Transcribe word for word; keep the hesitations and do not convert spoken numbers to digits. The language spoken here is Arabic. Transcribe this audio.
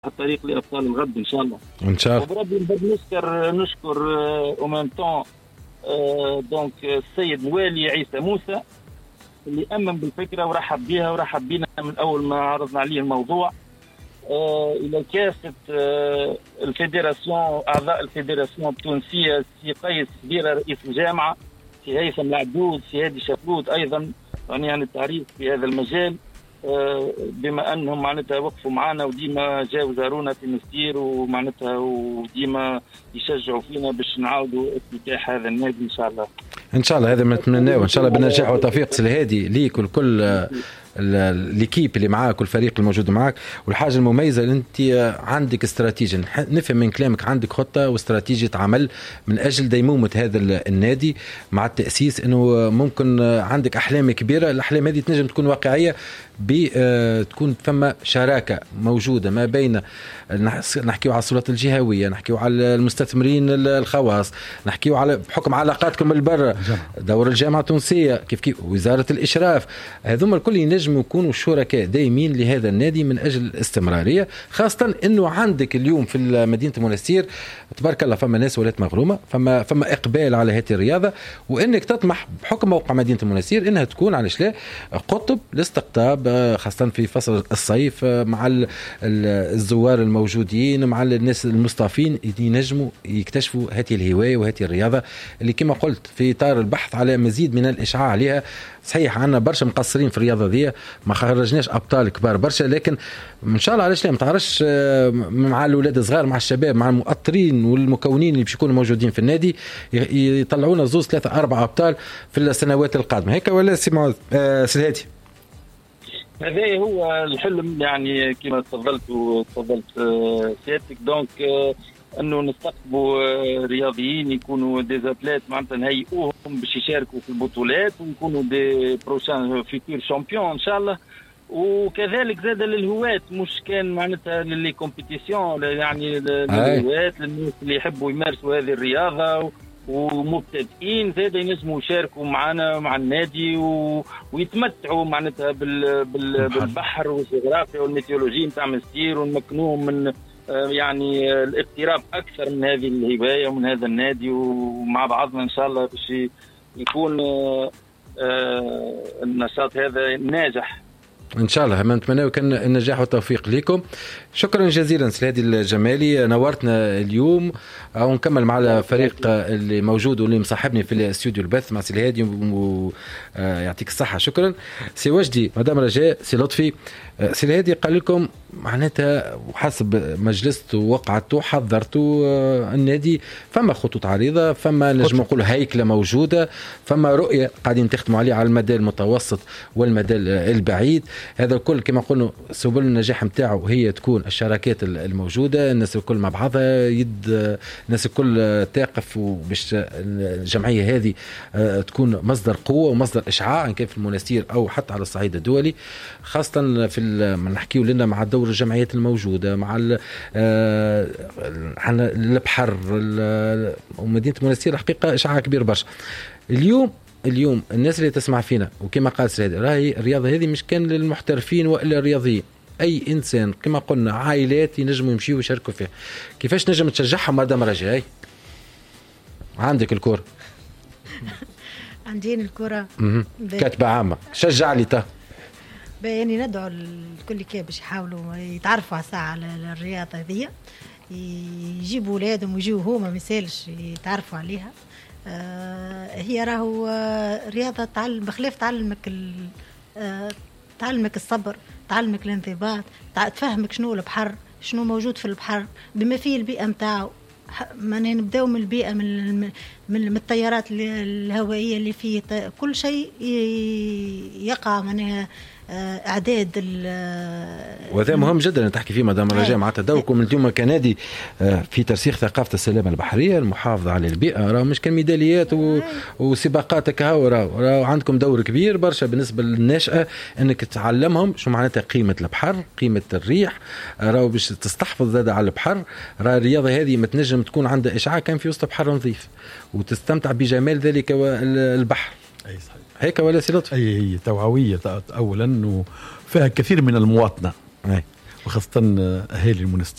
الطريق لأبطال الغد إن شاء الله. إن شاء الله. وبربي نشكر نشكر أومام طون دونك السيد موالي عيسى موسى اللي أمن بالفكرة ورحب بها ورحب بنا من أول ما عرضنا عليه الموضوع. آه إلى كافة آه الفيدراسيون، أعضاء الفيدراسيون التونسية، سي قيس بيرة رئيس الجامعة، سي هيثم العبود، سي هادي شفلوت أيضا غني عن التعريف في هذا المجال، آه بما أنهم معناتها وقفوا معنا وديما جاوا زارونا في مستير ومعناتها وديما يشجعوا فينا باش نعاودوا افتتاح هذا النادي إن شاء الله. إن شاء الله هذا ما نتمناه وإن شاء الله بالنجاح والتوفيق. الهادي ليك والكل الكيب اللي معاك والفريق الموجود معاك. والحاجة المميزة اللي انت عندك استراتيجية، نفهم من كلامك عندك خطة واستراتيجية عمل من أجل ديمومة هذا النادي مع التأسيس، انه ممكن عندك أحلام كبيرة، الأحلام هذه تنجم تكون واقعية بتكون فما شراكة موجودة ما بين نحكيو على السلطات الجهوية، نحكيو على المستثمرين الخواص، نحكيو على بحكم علاقاتكم البر، دور الجامعة التونسية، كيف كيف وزارة الإشراف، هذوما الكل ينجموا يكونوا شركاء دائمين لهذا النادي من أجل الاستمرارية، خاصة أنه عندك اليوم في مدينة المنستير تبارك الله فما ناس ولات مغرومة، فما فما إقبال على هذه الرياضة، وأنك تطمح بحكم موقع مدينة المنستير أنها تكون على لا قطب لاستقطاب خاصة في فصل الصيف مع الزوار الموجودين مع الناس المصطافين ينجموا يكتشفوا هذه الهواية وهذه الرياضة اللي كما قلت في إطار البحث على مزيد من الإشعاع عليها. صحيح عنا برشا مقصرين في الرياضة دي، ما خرجناش أبطال كبار برشا، لكن إن شاء الله علاش لا ما تعرفش مع الأولاد الصغار مع الشباب مع المؤطرين والمكونين اللي بيكونوا موجودين في النادي يطلعونا زوز ثلاثة أربعة أبطال في السنوات القادمة. هيك ولا سي معاذ آه سيداتي؟ هذا هو الحلم يعني كما تفضلت وتفضلت سيادتك. دونك انه نستقطبوا رياضيين يكونوا ديزاتليت معناتها نهيئوهم باش يشاركوا في البطولات ونكونوا دي بروشان فيتور شامبيون ان شاء الله. وكذلك زاد للهواة، مش كان معناتها للي كومبيتيسيون يعني للهواة للناس اللي يحبوا يمارسوا هذه الرياضه ومبتدئين زاد ينجموا يشاركوا معنا مع النادي و... ويتمتعوا معناتها بال... بال... بالبحر والجغرافيا والميتيولوجيا نتاع مستير، ونمكنوهم من يعني الاقتراب اكثر من هذه الهوايه ومن هذا النادي، ومع بعضنا ان شاء الله باش يكون النشاط هذا ناجح ان شاء الله. ما نتمنى كان النجاح والتوفيق لكم. شكرا جزيلا سي هادي الجمالي، نورتنا اليوم، ونكمل مع الفريق اللي موجود واللي مصاحبني في الاستوديو البث مع سي هادي ويعطيك الصحه. شكرا سي وجدي، مدام رجاء، سي لطفي. سي هادي قال لكم معناتها وحسب مجلس وقعتوا حضرتوا النادي فما خطوط عريضه، فما نجم نقول هيكله موجوده، فما رؤيه قاعدين تخدموا عليه على المدى المتوسط والمدى البعيد. هذا الكل كما قلنا سبل النجاح نتاعو هي تكون الشراكات الموجوده، الناس الكل مع بعضها يد، الناس الكل تقف باش الجمعيه هذه تكون مصدر قوه ومصدر اشعاع ان كان في المنستير او حتى على الصعيد الدولي، خاصه في نحكيو لنا مع دور الجمعيات الموجوده مع البحر ومدينه المنستير. حقيقه اشعاع كبير برشا. اليوم اليوم الناس اللي تسمع فينا وكما قال سيدي راهي الرياضه هذه مش كان للمحترفين والا الرياضيين، اي انسان كما قلنا عائلات ينجموا يمشيوا ويشاركوا فيها. كيفاش نجم تشجعهم مدام رجاء؟ عندك الكره عندين الكره كاتبه عامه، شجع لي تا يعني ندعو الكل كي باش يحاولوا يتعرفوا على ساعه على الرياضه هذه، يجيبوا اولادهم ويجيوا هما ما يسالش يتعرفوا عليها. آه هي راهو آه رياضه تعلم بخلاف تعلمك آه تعلمك الصبر، تعلمك الانضباط، تفهمك شنو البحر، شنو موجود في البحر بما فيه البيئه نتاعو. معناها نبداو من البيئه من من التيارات الهوائيه اللي فيه كل شيء يقع معناها اعداد. وهذا مهم جدا تحكي فيه مدام رجاء معناتها دوركم اليوم كنادي في ترسيخ ثقافه السلامه البحريه، المحافظه على البيئه، راه مش كان ميداليات و... وسباقات كهو، راه عندكم دور كبير برشا بالنسبه للناشئه انك تعلمهم شو معناتها قيمه البحر، قيمه الريح، راه باش تستحفظ زاد على البحر. راه الرياضه هذه ما تنجم تكون عندها اشعاع كان في وسط بحر نظيف وتستمتع بجمال ذلك البحر. اي صحيح هيك ولا سي لطفي؟ اي هي توعويه اولا وفيها كثير من المواطنه، أي. وخاصة أهالي المنستير.